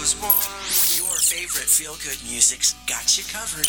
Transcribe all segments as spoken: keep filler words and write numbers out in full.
was born. Your favorite feel-good music's got you covered.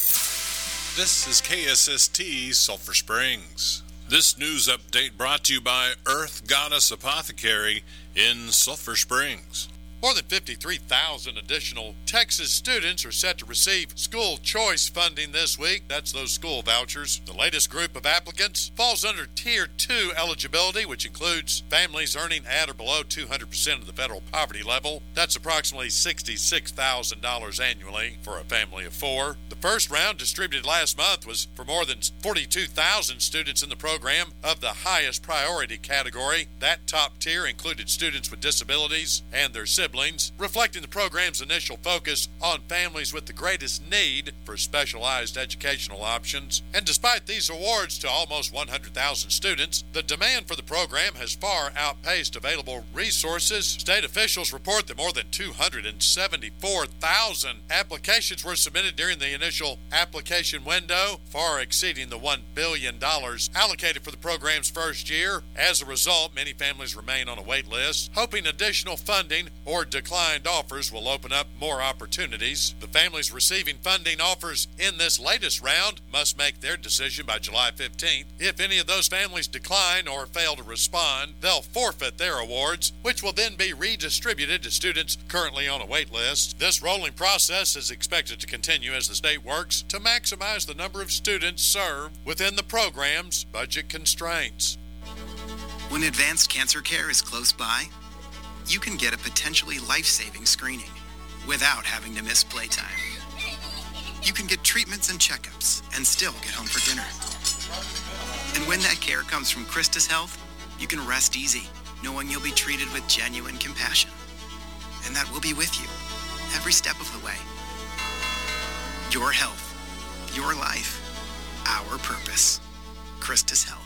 This is K S S T Sulphur Springs. This news update brought to you by Earth Goddess Apothecary in Sulphur Springs. More than fifty-three thousand additional Texas students are set to receive school choice funding this week. That's those school vouchers. The latest group of applicants falls under Tier two eligibility, which includes families earning at or below two hundred percent of the federal poverty level. That's approximately sixty-six thousand dollars annually for a family of four. The first round, distributed last month, was for more than forty-two thousand students in the program of the highest priority category. That top tier included students with disabilities and their siblings, reflecting the program's initial focus on families with the greatest need for specialized educational options. And despite these awards to almost one hundred thousand students, the demand for the program has far outpaced available resources. State officials report that more than two hundred seventy-four thousand applications were submitted during the initial application window, far exceeding the one billion dollars allocated for the program's first year. As a result, many families remain on a wait list, hoping additional funding or declined offers will open up more opportunities. The families receiving funding offers in this latest round must make their decision by July fifteenth. If any of those families decline or fail to respond, they'll forfeit their awards, which will then be redistributed to students currently on a wait list. This rolling process is expected to continue as the state works to maximize the number of students served within the program's budget constraints. When advanced cancer care is close by, you can get a potentially life-saving screening without having to miss playtime. You can get treatments and checkups and still get home for dinner. And when that care comes from Christus Health, you can rest easy, knowing you'll be treated with genuine compassion, and that we'll be with you every step of the way. Your health, your life, our purpose. Christus Health.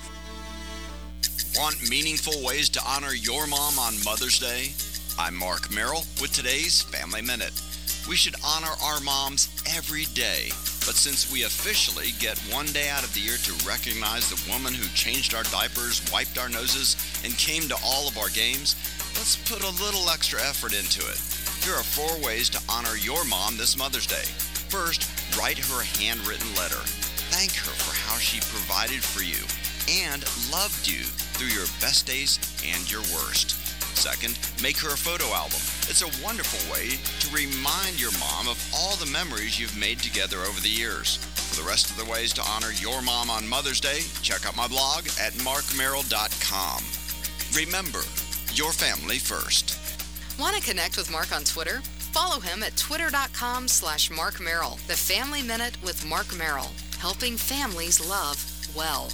Want meaningful ways to honor your mom on Mother's Day? I'm Mark Merrill with today's Family Minute. We should honor our moms every day, but since we officially get one day out of the year to recognize the woman who changed our diapers, wiped our noses, and came to all of our games, let's put a little extra effort into it. Here are four ways to honor your mom this Mother's Day. First, write her a handwritten letter. Thank her for how she provided for you and loved you through your best days and your worst. Second, make her a photo album. It's a wonderful way to remind your mom of all the memories you've made together over the years. For the rest of the ways to honor your mom on Mother's Day, check out my blog at mark merrill dot com. Remember, your family first. Want to connect with Mark on Twitter? Follow him at twitter.com slash Mark Merrill. The Family Minute with Mark Merrill, helping families love well.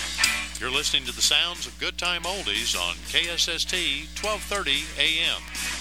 You're listening to the sounds of Good Time Oldies on K S S T twelve thirty A M.